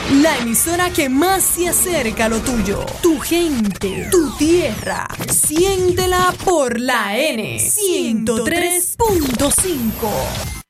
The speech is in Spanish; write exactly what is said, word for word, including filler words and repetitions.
La emisora que más se acerca a lo tuyo. Tu gente, tu tierra. Siéntela por la N ciento tres punto cinco.